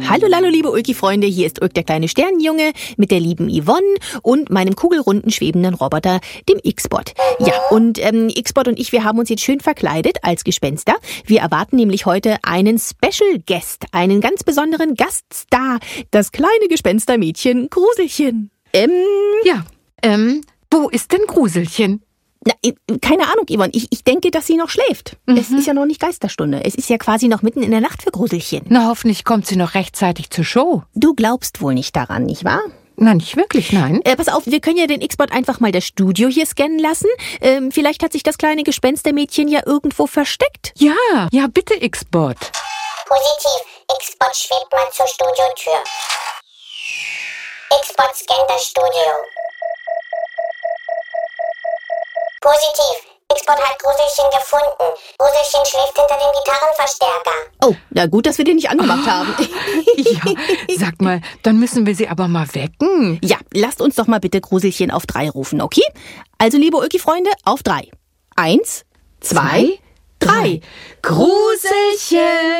Hallo, Lalo, liebe Ulki-Freunde, hier ist Ulk, der kleine Sternenjunge, mit der lieben Yvonne und meinem kugelrunden schwebenden Roboter, dem X-Bot. Ja, und X-Bot und ich, wir haben uns jetzt schön verkleidet als Gespenster. Wir erwarten nämlich heute einen Special Guest, einen ganz besonderen Gaststar, das kleine Gespenstermädchen Gruselchen. Wo ist denn Gruselchen? Na, keine Ahnung, Yvonne. Ich denke, dass sie noch schläft. Es ist ja noch nicht Geisterstunde. Es ist ja quasi noch mitten in der Nacht für Gruselchen. Na, hoffentlich kommt sie noch rechtzeitig zur Show. Du glaubst wohl nicht daran, nicht wahr? Na, nicht wirklich, nein. Pass auf, wir können ja den X-Bot einfach mal das Studio hier scannen lassen. Vielleicht hat sich das kleine Gespenstermädchen ja irgendwo versteckt. Ja, bitte, X-Bot. Positiv. X-Bot schwebt mal zur Studiotür. X-Bot scannt das Studio. Positiv. X-Bot hat Gruselchen gefunden. Gruselchen schläft hinter dem Gitarrenverstärker. Oh, na gut, dass wir den nicht angemacht haben. Ja, sag mal, dann müssen wir sie aber mal wecken. Ja, lasst uns doch mal bitte Gruselchen auf 3 rufen, okay? Also, liebe Ulki-Freunde, auf 3. 1, 2, 3. Gruselchen!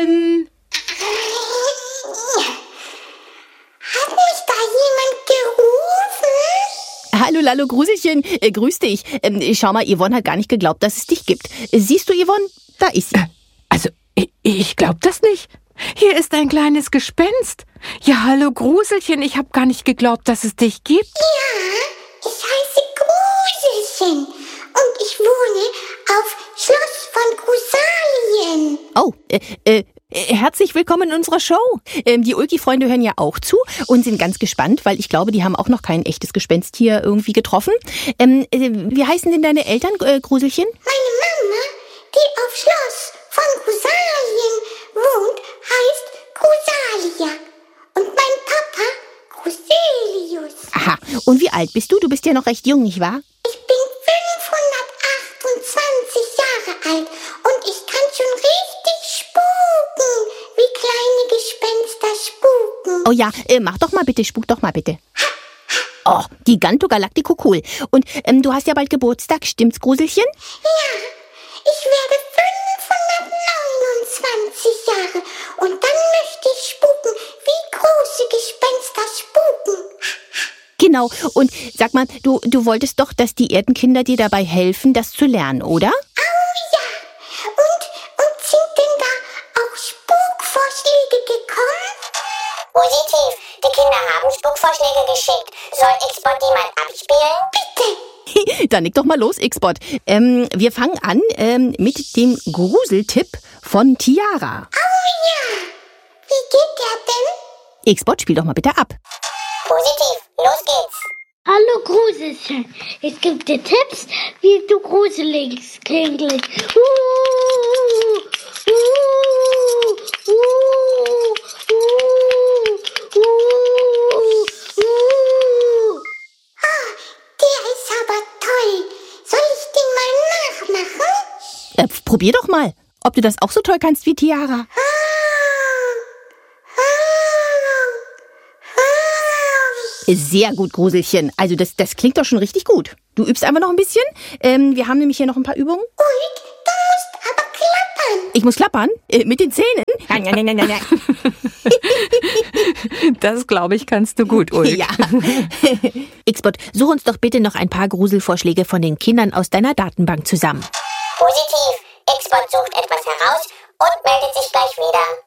Hat mich da jemand gerufen? Hallo, Lalo, Gruselchen, grüß dich. Schau mal, Yvonne hat gar nicht geglaubt, dass es dich gibt. Siehst du, Yvonne? Da ist sie. Also, ich glaub das nicht. Hier ist ein kleines Gespenst. Ja, hallo, Gruselchen, ich hab gar nicht geglaubt, dass es dich gibt. Ja, ich heiße Gruselchen und ich wohne auf Schloss von Grusalien. Oh, herzlich willkommen in unserer Show. Die Ulki-Freunde hören ja auch zu und sind ganz gespannt, weil ich glaube, die haben auch noch kein echtes Gespenst hier irgendwie getroffen. Wie heißen denn deine Eltern, Gruselchen? Meine Mama, die auf Schloss von Grusalien wohnt, heißt Grusalia. Und mein Papa, Gruselius. Aha, und wie alt bist du? Du bist ja noch recht jung, nicht wahr? Ich bin 528 Jahre alt und ich kann schon richtig spuken, wie kleine Gespenster spuken. Oh ja, mach doch mal bitte, spuk doch mal bitte. Oh, Giganto Galactico, cool. Und du hast ja bald Geburtstag, stimmt's, Gruselchen? Ja, ich werde 529 Jahre und dann möchte ich spuken, wie große Gespenster spuken. Genau, und sag mal, du wolltest doch, dass die Erdenkinder dir dabei helfen, das zu lernen, oder? Oh ja, und sind denn da auch Spukvorschläge gekommen? Positiv, die Kinder haben Spukvorschläge geschickt. Soll X-Bot die mal abspielen? Bitte. Dann leg doch mal los, X-Bot. Wir fangen an mit dem Gruseltipp von Tiara. Oh ja, wie geht der denn? X-Bot, spiel doch mal bitte ab. Positiv, los geht's. Hallo Gruselchen, es gibt dir Tipps, wie du gruselig klingst. Der ist aber toll. Soll ich den mal nachmachen? Probier doch mal, ob du das auch so toll kannst wie Tiara. Sehr gut, Gruselchen. Also das klingt doch schon richtig gut. Du übst einfach noch ein bisschen. Wir haben nämlich hier noch ein paar Übungen. Ulk, du musst aber klappern. Ich muss klappern? Mit den Zähnen? Das, glaube ich, kannst du gut, Ulk. Ja. X-Bot, such uns doch bitte noch ein paar Gruselvorschläge von den Kindern aus deiner Datenbank zusammen. Positiv, X-Bot sucht etwas heraus und meldet sich gleich wieder.